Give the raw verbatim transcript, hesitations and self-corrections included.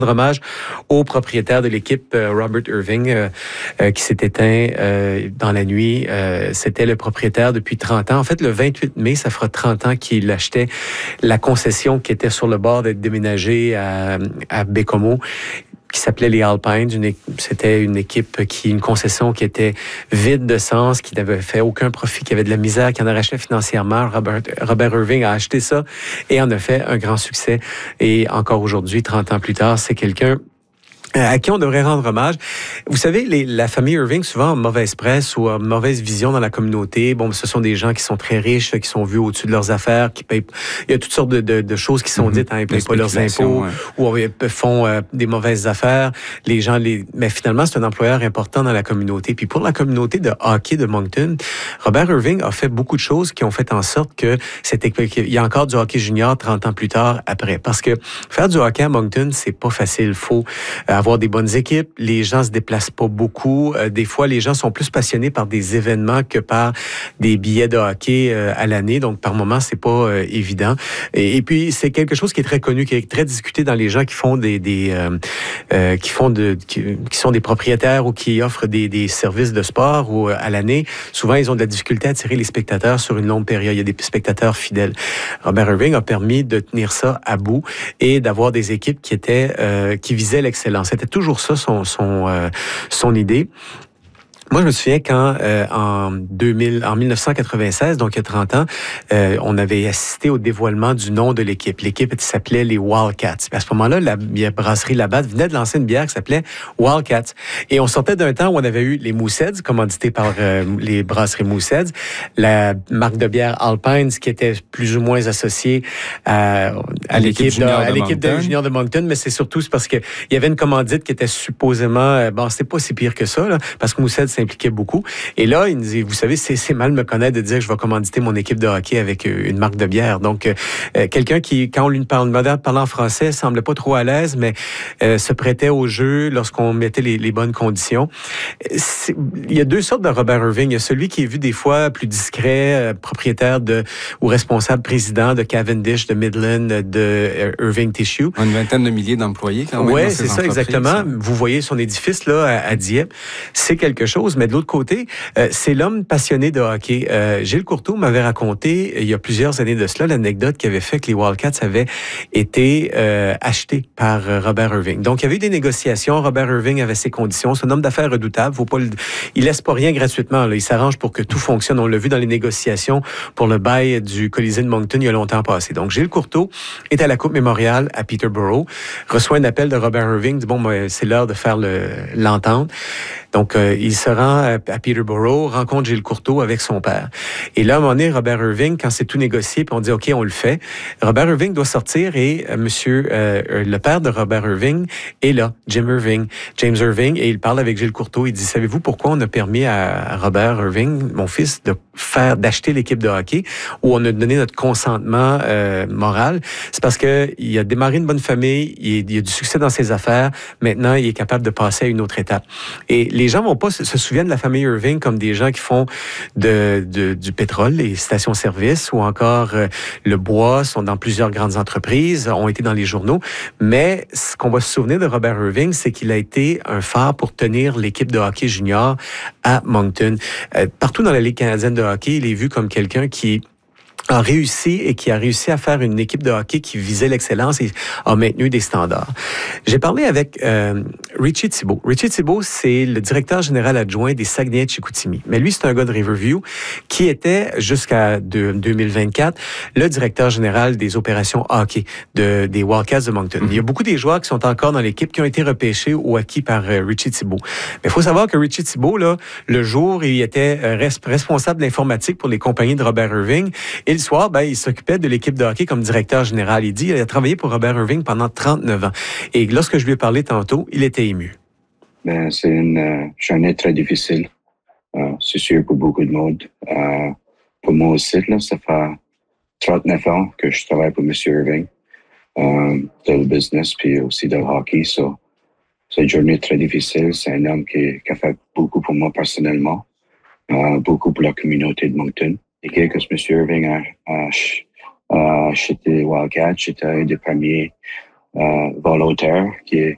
hommage au propriétaire de l'équipe, Robert Irving, euh, euh, qui s'est éteint euh, dans la nuit. Euh, c'était le propriétaire depuis trente ans. En fait, le vingt-huit mai, ça fera trente ans qu'il achetait la concession qui était sur le bord d'être déménagée à, à Baie-Comeau, qui s'appelait les Alpines. Une, c'était une équipe qui, une concession qui était vide de sens, qui n'avait fait aucun profit, qui avait de la misère, qui en arrachait financièrement. Robert, Robert Irving a acheté ça et en a fait un grand succès. Et encore aujourd'hui, trente ans plus tard, c'est quelqu'un à qui on devrait rendre hommage. Vous savez, les, la famille Irving, souvent, a mauvaise presse ou a mauvaise vision dans la communauté. Bon, ce sont des gens qui sont très riches, qui sont vus au-dessus de leurs affaires, qui payent... Il y a toutes sortes de, de, de choses qui sont mm-hmm. dites. Hein, ils ne payent pas leurs impôts ouais. ou ils font euh, des mauvaises affaires. Les gens... les Mais finalement, c'est un employeur important dans la communauté. Puis pour la communauté de hockey de Moncton, Robert Irving a fait beaucoup de choses qui ont fait en sorte que c'était qu'il y a encore du hockey junior trente ans plus tard après. Parce que faire du hockey à Moncton, c'est pas facile. Il faut euh, avoir des bonnes équipes. Les gens se déplacent pas beaucoup. Euh, des fois, les gens sont plus passionnés par des événements que par des billets de hockey euh, à l'année. Donc, par moment, c'est pas euh, évident. Et, et puis, c'est quelque chose qui est très connu, qui est très discuté dans les gens qui font des, des euh, euh, qui font de, qui, qui sont des propriétaires ou qui offrent des, des services de sport ou euh, à l'année. Souvent, ils ont de la difficulté à attirer les spectateurs sur une longue période. Il y a des spectateurs fidèles. Robert Irving a permis de tenir ça à bout et d'avoir des équipes qui étaient euh, qui visaient l'excellence. C'était toujours ça son son euh, son idée. Moi, je me souviens quand, euh, en deux mille, en dix-neuf cent quatre-vingt-seize, donc il y a trente ans, euh, on avait assisté au dévoilement du nom de l'équipe. L'équipe s'appelait les Wildcats. Puis à ce moment-là, la brasserie Labatt venait de lancer une bière qui s'appelait Wildcats. Et on sortait d'un temps où on avait eu les Mooseheads, commandité par euh, les brasseries Mooseheads, la marque de bière Alpines, qui était plus ou moins associée à, à, à l'équipe, l'équipe, junior, de, à l'équipe de junior de Moncton, mais c'est surtout parce que il y avait une commandite qui était supposément, euh, bon, c'était pas si pire que ça, là, parce que Mooseheads impliquait beaucoup. Et là, il nous dit, vous savez, c'est, c'est mal me connaître de dire que je vais commanditer mon équipe de hockey avec une marque de bière. Donc, euh, quelqu'un qui, quand on lui parle, parlant français, semblait pas trop à l'aise, mais euh, se prêtait au jeu lorsqu'on mettait les, les bonnes conditions. C'est, il y a deux sortes de Robert Irving. Il y a celui qui est vu des fois plus discret, euh, propriétaire de ou responsable président de Cavendish, de Midland, de euh, Irving Tissue. Une vingtaine de milliers d'employés quand même. Oui, c'est ça, exactement. Ça. Vous voyez son édifice là à, à Dieppe. C'est quelque chose. Mais de l'autre côté, euh, c'est l'homme passionné de hockey. Euh, Gilles Courteau m'avait raconté, il y a plusieurs années de cela, l'anecdote qui avait fait que les Wildcats avaient été euh, achetés par Robert Irving. Donc, il y avait eu des négociations. Robert Irving avait ses conditions. C'est un homme d'affaires redoutable. Faut pas le... Il laisse pas rien gratuitement. Là. Il s'arrange pour que tout fonctionne. On l'a vu dans les négociations pour le bail du Colisée de Moncton il y a longtemps passé. Donc, Gilles Courteau est à la Coupe mémoriale à Peterborough, reçoit un appel de Robert Irving, dit, bon, ben, c'est l'heure de faire le, l'entente. Donc, euh, il se rend à, à Peterborough, rencontre Gilles Courteau avec son père. Et là, à un moment donné, Robert Irving, quand c'est tout négocié, puis on dit, OK, on le fait, Robert Irving doit sortir et euh, monsieur, euh, le père de Robert Irving est là, Jim Irving, James Irving, et il parle avec Gilles Courteau. Il dit, savez-vous pourquoi on a permis à Robert Irving, mon fils, de faire, d'acheter l'équipe de hockey, où on a donné notre consentement euh, moral? C'est parce que il a démarré une bonne famille, il, il a du succès dans ses affaires, maintenant, il est capable de passer à une autre étape. Et les gens vont pas se, se souviennent de la famille Irving comme des gens qui font de, de du pétrole, les stations-service ou encore euh, le bois, sont dans plusieurs grandes entreprises, ont été dans les journaux. Mais ce qu'on va se souvenir de Robert Irving, c'est qu'il a été un phare pour tenir l'équipe de hockey junior à Moncton. Euh, partout dans la Ligue canadienne de hockey, il est vu comme quelqu'un qui a réussi et qui a réussi à faire une équipe de hockey qui visait l'excellence et a maintenu des standards. J'ai parlé avec euh, Richie Thibault. Richie Thibault, c'est le directeur général adjoint des Saguenay de Chicoutimi. Mais lui, c'est un gars de Riverview qui était, jusqu'à de, deux mille vingt-quatre, le directeur général des opérations hockey de, des Wildcats de Moncton. Mm-hmm. Il y a beaucoup des joueurs qui sont encore dans l'équipe qui ont été repêchés ou acquis par euh, Richie Thibault. Mais il faut savoir que Richie Thibault, là, le jour, il était euh, res- responsable d'informatique pour les compagnies de Robert Irving. Et le soir, ben, il s'occupait de l'équipe de hockey comme directeur général. Il dit qu'il a travaillé pour Robert Irving pendant trente-neuf ans. Et lorsque je lui ai parlé tantôt, il était ému. Ben, c'est une euh, journée très difficile. Euh, c'est sûr pour beaucoup de monde. Euh, pour moi aussi, là, ça fait trente-neuf ans que je travaille pour M. Irving, euh, dans le business puis aussi dans le hockey. So, c'est une journée très difficile. C'est un homme qui, qui a fait beaucoup pour moi personnellement, euh, beaucoup pour la communauté de Moncton. Et que M. Irving a, a, a acheté Wildcat, j'étais un des premiers euh, volontaires qui,